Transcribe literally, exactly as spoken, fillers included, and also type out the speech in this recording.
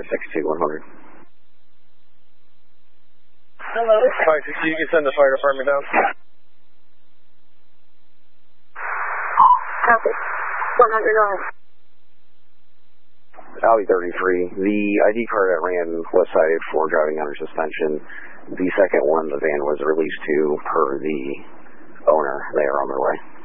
six two one hundred. Hello. five six two, you can send the fire department down. Copy. one hundred north. Alley thirty-three, the I D car that ran was cited for driving under suspension. The second one the van was released to per the owner. They are on their way.